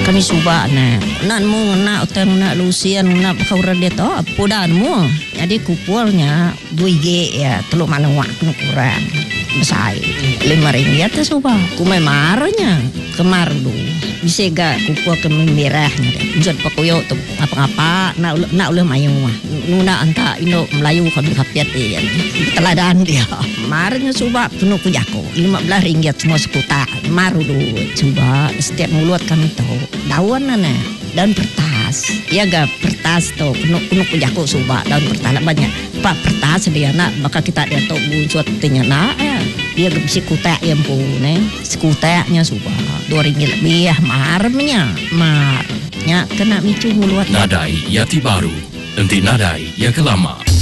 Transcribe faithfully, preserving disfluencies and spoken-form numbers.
Kami suba na nan mo na utang na lusian na bakawra dito pudan mo. Jadi kupulnya dua G ya teluk mana wak kurang besar lima ringgit tu suba. Kumai marahnya kemar dulu. Bisa gak kupul ke merahnya deh. Jod pakoyo tu apa-apa nak nak uleh mayung mah. Nuna anta Indo Melayu kami kapiat dia. Teladan dia. Marahnya suba penuh kujako lima belas ringgit semua sekuta. Maru dulu coba setiap mulut kami tahu daun nana daun pertas ya ga pertas tuh penuh penuh kujako suba daun pertas banyak pak pertas dia nak maka kita dia tahu buat tinya nak ya dia si kutek yang pune si kuteknya suba dua ringgit lebih ya marnya marnya kena micu mulut Nadai Yati Baru nanti nadai ya kelama.